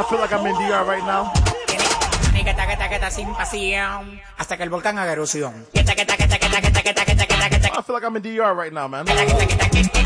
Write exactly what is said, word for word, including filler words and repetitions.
I feel like I'm in D R right now. Sin pasión hasta que el volcán haga erupción. I feel like I'm in D R right now, man.